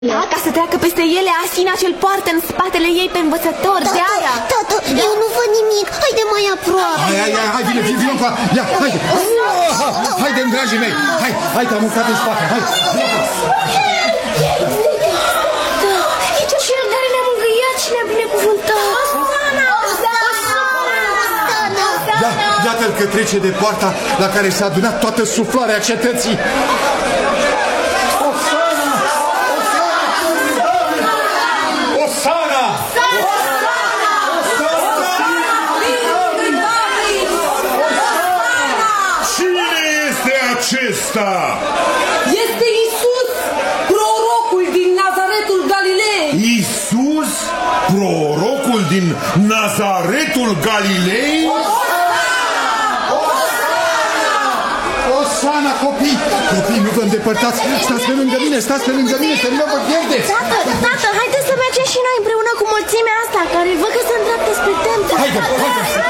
Ca să treacă peste ele Asina ce-l poartă în spatele ei pe învățător. De aia. Tată, eu nu văd nimic. Haide mai aproape. Hai, vino cu ia, haide. Haide, dragii mei. Hai, te-am urcat în spate. Hai, E cel care ne-a mângâiat și ne-a binecuvântat. Iată-l că trece de poarta la care s-a adunat toată suflarea cetății. Este Iisus, prorocul din Nazaretul Galilei. Iisus, prorocul din Nazaretul Galilei? Osana, copii! Copii, nu vă îndepărtați! Stați pe lângă mine, să nu vă pierdeți! Tată, haideți să mergem și noi împreună cu mulțimea asta, care văd că se îndreaptă spre templu. Haide!